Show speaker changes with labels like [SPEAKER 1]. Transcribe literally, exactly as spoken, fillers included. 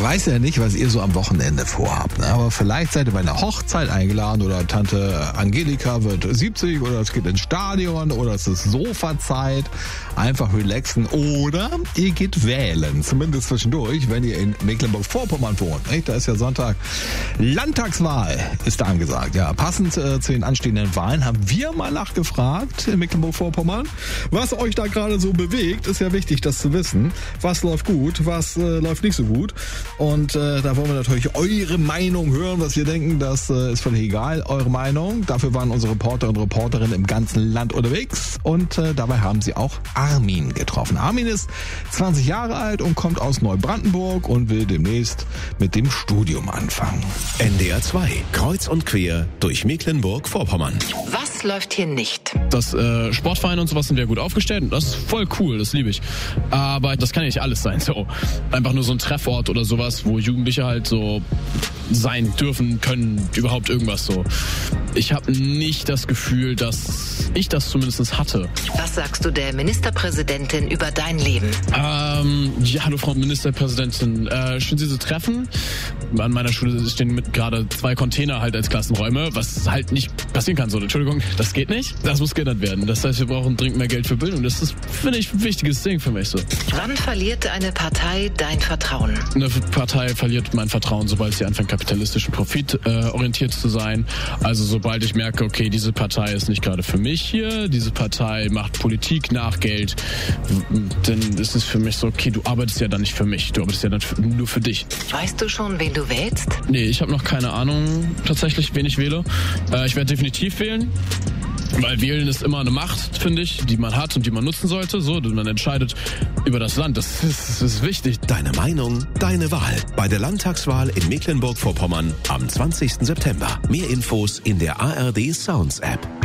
[SPEAKER 1] weiß ja nicht, was ihr so am Wochenende vorhabt, ne? Aber vielleicht seid ihr bei einer Hochzeit eingeladen oder Tante Angelika wird siebzig oder es geht ins Stadion oder es ist Sofazeit. Einfach relaxen oder ihr geht wählen, zumindest zwischendurch, wenn ihr in Mecklenburg-Vorpommern wohnt. Nicht? Da ist ja Sonntag Landtagswahl, ist da angesagt. Ja, passend äh, zu den anstehenden Wahlen haben wir mal nachgefragt in Mecklenburg-Vorpommern, was euch da gerade so bewegt. Ist ja wichtig, das zu wissen. Was läuft gut, was äh, läuft nicht so gut. Und äh, da wollen wir natürlich eure Meinung hören, was wir denken. Das äh, ist völlig egal, eure Meinung. Dafür waren unsere Reporter und Reporterinnen im ganzen Land unterwegs. Und äh, dabei haben sie auch Armin getroffen. Armin ist zwanzig Jahre alt und kommt aus Neubrandenburg und will demnächst mit dem Studium anfangen.
[SPEAKER 2] N D R zwei, kreuz und quer durch Mecklenburg-Vorpommern.
[SPEAKER 3] Was läuft hier nicht?
[SPEAKER 4] Das äh, Sportvereine und sowas sind ja gut aufgestellt und das ist voll cool, das liebe ich. Aber das kann ja nicht alles sein. So einfach nur so ein Treffort oder sowas, wo Jugendliche halt so sein dürfen, können, überhaupt irgendwas so. Ich habe nicht das Gefühl, dass ich das zumindest hatte.
[SPEAKER 3] Was sagst du der Ministerpräsidentin über dein Leben?
[SPEAKER 4] Ähm, ja, hallo Frau Ministerpräsidentin. Äh, schön, Sie zu treffen. An meiner Schule stehen mit gerade zwei Container halt als Klassenräume, was halt nicht passieren kann. So, Entschuldigung, das geht nicht. Das muss geändert werden. Das heißt, wir brauchen dringend mehr Geld für Bildung. Das ist, finde ich, ein wichtiges Ding für mich so.
[SPEAKER 3] Wann verliert eine Partei dein Vertrauen?
[SPEAKER 4] Eine Partei verliert mein Vertrauen, sobald sie anfängt, kapitalistisch und profitorientiert zu sein. Also sobald ich merke, okay, diese Partei ist nicht gerade für mich hier, diese Partei macht Politik nach Geld, dann ist es für mich so, okay, du arbeitest ja dann nicht für mich, du arbeitest ja dann nur für dich.
[SPEAKER 3] Weißt du schon, wen du wählst?
[SPEAKER 4] Nee, ich habe noch keine Ahnung tatsächlich, wen ich wähle. Äh, ich werde definitiv wählen. Weil wählen ist immer eine Macht, finde ich, die man hat und die man nutzen sollte. So, man entscheidet über das Land. Das ist, das ist wichtig.
[SPEAKER 2] Deine Meinung, deine Wahl. Bei der Landtagswahl in Mecklenburg-Vorpommern am zwanzigsten September. Mehr Infos in der A R D Sounds App.